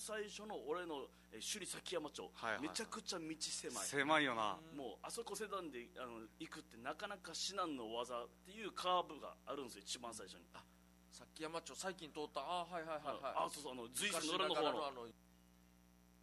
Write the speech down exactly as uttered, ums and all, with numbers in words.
最初の俺のえ首里崎山町、 はいはいはい、 めちゃくちゃ道狭い狭いよな。 もうあそこセダンであの行くってなかなか至難の技っていうカーブがあるんですよ、一番最初に。 あ、崎山町最近通った。あ、はいはいはいはい、 あ、そうそう、あの随分野良の方の